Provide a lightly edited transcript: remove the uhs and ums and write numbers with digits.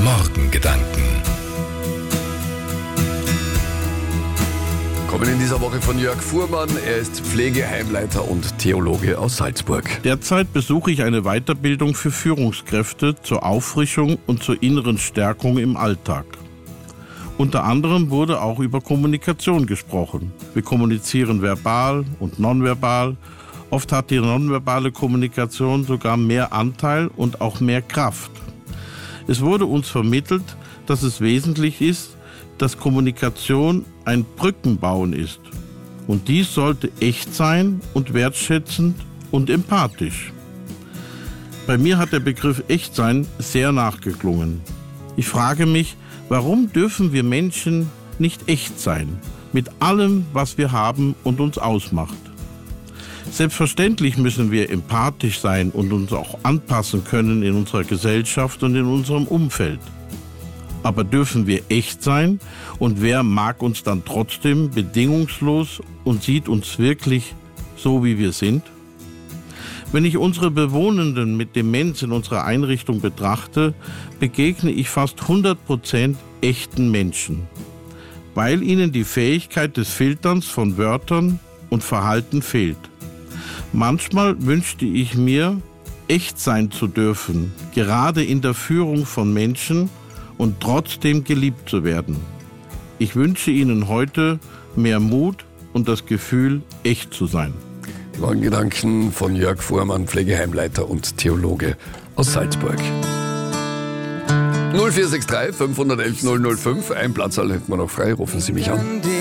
Morgengedanken. Kommen in dieser Woche von Jörg Fuhrmann. Er ist Pflegeheimleiter und Theologe aus Salzburg. Derzeit besuche ich eine Weiterbildung für Führungskräfte zur Auffrischung und zur inneren Stärkung im Alltag. Unter anderem wurde auch über Kommunikation gesprochen. Wir kommunizieren verbal und nonverbal. Oft hat die nonverbale Kommunikation sogar mehr Anteil und auch mehr Kraft. Es wurde uns vermittelt, dass es wesentlich ist, dass Kommunikation ein Brückenbauen ist. Und dies sollte echt sein und wertschätzend und empathisch. Bei mir hat der Begriff Echtsein sehr nachgeklungen. Ich frage mich, warum dürfen wir Menschen nicht echt sein, mit allem, was wir haben und uns ausmacht? Selbstverständlich müssen wir empathisch sein und uns auch anpassen können in unserer Gesellschaft und in unserem Umfeld. Aber dürfen wir echt sein? Und wer mag uns dann trotzdem bedingungslos und sieht uns wirklich so, wie wir sind? Wenn ich unsere Bewohnenden mit Demenz in unserer Einrichtung betrachte, begegne ich fast 100% echten Menschen, weil ihnen die Fähigkeit des Filterns von Wörtern und Verhalten fehlt. Manchmal wünschte ich mir, echt sein zu dürfen, gerade in der Führung von Menschen und trotzdem geliebt zu werden. Ich wünsche Ihnen heute mehr Mut und das Gefühl, echt zu sein. Die Morgengedanken von Jörg Fuhrmann, Pflegeheimleiter und Theologe aus Salzburg. 0463 511 005. Ein Platzerl hätten wir noch frei. Rufen Sie mich an.